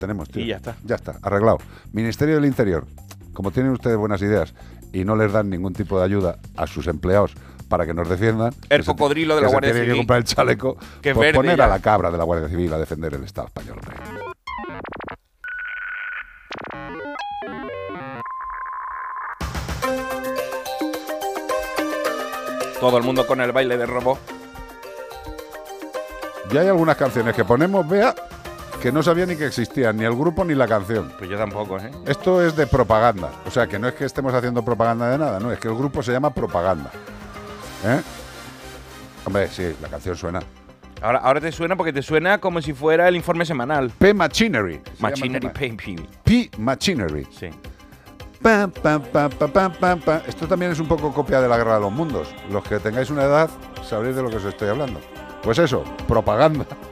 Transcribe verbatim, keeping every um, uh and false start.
Tenemos, tío. Y ya está. Ya está, arreglado. Ministerio del Interior, como tienen ustedes buenas ideas y no les dan ningún tipo de ayuda a sus empleados para que nos defiendan... El cocodrilo de la Guardia Civil. Tiene que comprar el chaleco, que pues verde poner ya. a la cabra de la Guardia Civil a defender el Estado español. Hombre. Todo el mundo con el baile de robot. Ya hay algunas canciones que ponemos, vea, que no sabía ni que existían, ni el grupo ni la canción. Pues yo tampoco, ¿eh? Esto es de propaganda. O sea, que no es que estemos haciendo propaganda de nada, no, es que el grupo se llama Propaganda. ¿Eh? Hombre, sí, la canción suena. Ahora, ahora te suena porque te suena como si fuera el informe semanal. P Machinery. se Machinery llama el tema. Paint. P Machinery. Sí. Pam, pam, pam, pam, pam, pam, pam. Esto también es un poco copia de la Guerra de los Mundos. Los que tengáis una edad sabréis de lo que os estoy hablando. Pues eso, propaganda.